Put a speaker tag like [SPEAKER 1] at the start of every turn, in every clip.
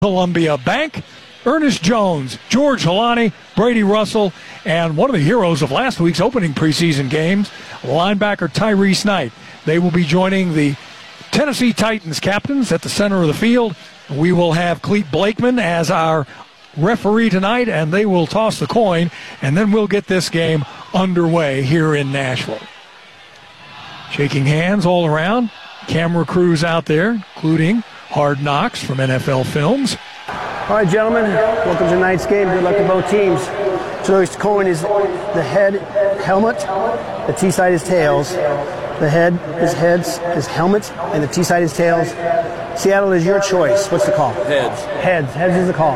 [SPEAKER 1] Columbia Bank. Ernest Jones, George Holani, Brady Russell, and one of the heroes of last week's opening preseason games, linebacker Tyrese Knight. They will be joining the Tennessee Titans captains at the center of the field. We will have Clete Blakeman as our referee tonight, and they will toss the coin, and then we'll get this game underway here in Nashville. Shaking hands all around. Camera crews out there, including Hard Knocks from NFL Films.
[SPEAKER 2] All right, gentlemen, welcome to tonight's game. Good luck to both teams. So this coin is the head, helmet, the T side is tails. The head is heads, is helmet, and the T side is tails. Seattle is your choice. What's the call?
[SPEAKER 3] Heads.
[SPEAKER 2] Heads is the call.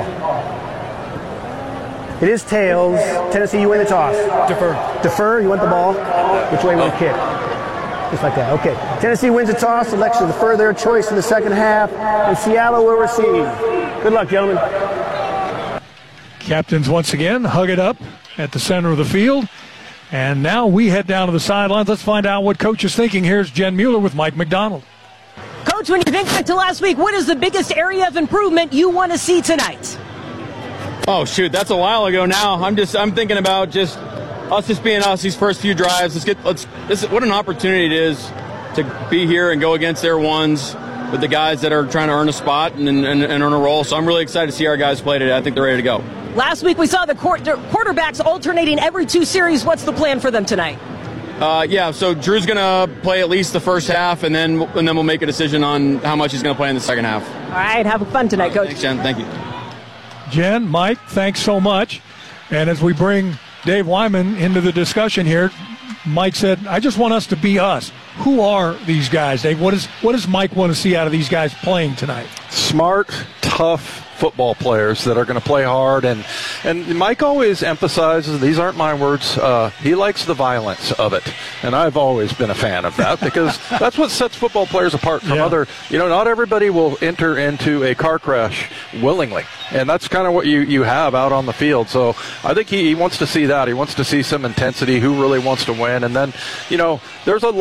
[SPEAKER 2] It is tails. Tennessee, you win the toss. Defer, you want the ball. Which way will you kick? Just like that. Okay. Tennessee wins the toss, elects to defer their choice in the second half, and Seattle will receive. Good luck, gentlemen.
[SPEAKER 1] Captains once again hug it up at the center of the field. And now we head down to the sidelines. Let's find out what Coach is thinking. Here's Jen Mueller with Mike McDonald.
[SPEAKER 4] Coach, when you think back to last week, what is the biggest area of improvement you want to see tonight?
[SPEAKER 3] Oh, shoot, that's a while ago now. I'm thinking about just us being us these first few drives. What an opportunity it is to be here and go against their ones with the guys that are trying to earn a spot and earn a role. So I'm really excited to see our guys play today. I think they're ready to go.
[SPEAKER 4] Last week we saw the quarterbacks alternating every two series. What's the plan for them tonight?
[SPEAKER 3] So Drew's going to play at least the first half, and then we'll make a decision on how much he's going to play in the second half.
[SPEAKER 4] All right, have fun tonight, Coach.
[SPEAKER 3] Thanks, Jen. Thank you.
[SPEAKER 1] Jen, Mike, thanks so much. And as we bring Dave Wyman into the discussion here, Mike said, I just want us to be us. Who are these guys, Dave? What does Mike want to see out of these guys playing tonight?
[SPEAKER 5] Smart, tough football players that are going to play hard. And Mike always emphasizes, these aren't my words, he likes the violence of it. And I've always been a fan of that because that's what sets football players apart from other, not everybody will enter into a car crash willingly. And that's kind of what you have out on the field. So I think he wants to see that. He wants to see some intensity, who really wants to win. And then, there's a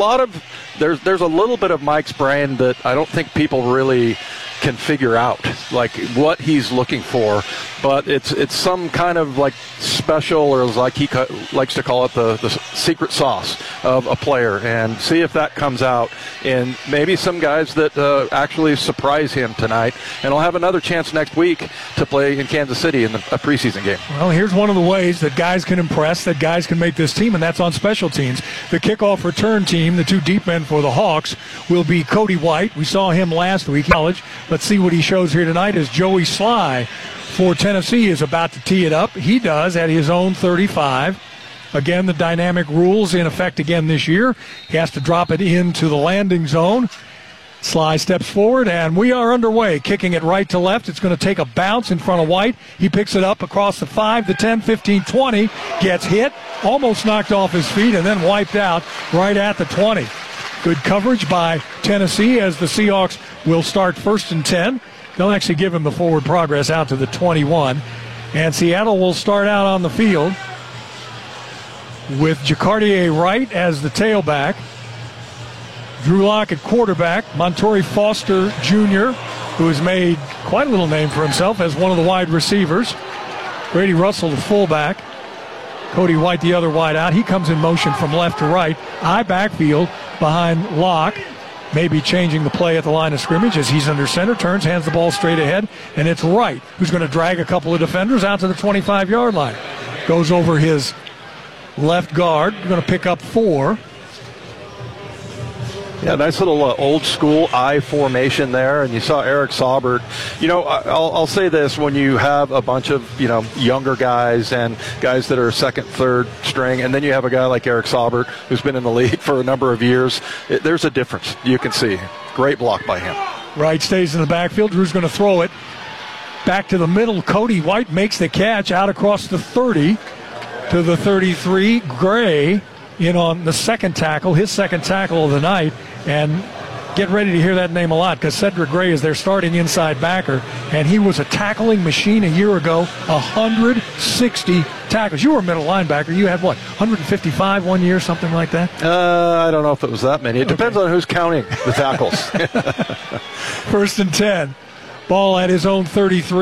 [SPEAKER 5] little bit of Mike's brain that I don't think people really can figure out, like what he's looking for, but it's some kind of like special, or like he likes to call it the secret sauce of a player, and see if that comes out in maybe some guys that actually surprise him tonight, and he'll have another chance next week to play in Kansas City in a preseason game.
[SPEAKER 1] Well, here's one of the ways that guys can impress, that guys can make this team, and that's on special teams. The kickoff return team, the two deep men for the Hawks, will be Cody White. We saw him last week in college. Let's see what he shows here tonight as Joey Sly for Tennessee is about to tee it up. He does at his own 35. Again, the dynamic rules in effect again this year. He has to drop it into the landing zone. Sly steps forward, and we are underway. Kicking it right to left. It's going to take a bounce in front of White. He picks it up across the 5, the 10, 15, 20. Gets hit, almost knocked off his feet, and then wiped out right at the 20. Good coverage by Tennessee as the Seahawks will start 1st and 10. They'll actually give him the forward progress out to the 21. And Seattle will start out on the field with Jacardier Wright as the tailback. Drew Lock at quarterback. Montori Foster Jr., who has made quite a little name for himself as one of the wide receivers. Brady Russell, the fullback. Cody White, the other wide out. He comes in motion from left to right. High backfield behind Locke. Maybe changing the play at the line of scrimmage as he's under center, turns, hands the ball straight ahead, and it's Wright who's going to drag a couple of defenders out to the 25-yard line. Goes over his left guard. Going to pick up 4.
[SPEAKER 5] Yeah, nice little old-school I formation there, and you saw Eric Saubert. I'll say this, when you have a bunch of, younger guys and guys that are second, third string, and then you have a guy like Eric Saubert who's been in the league for a number of years, there's a difference you can see. Great block by him.
[SPEAKER 1] Wright stays in the backfield. Drew's going to throw it back to the middle. Cody White makes the catch out across the 30 to the 33. Gray in on the second tackle, his second tackle of the night, and get ready to hear that name a lot because Cedric Gray is their starting inside backer, and he was a tackling machine a year ago, 160 tackles. You were a middle linebacker. You had, 155 one year, something like that?
[SPEAKER 5] I don't know if it was that many. It depends on who's counting the tackles.
[SPEAKER 1] 1st and 10. Ball at his own 33.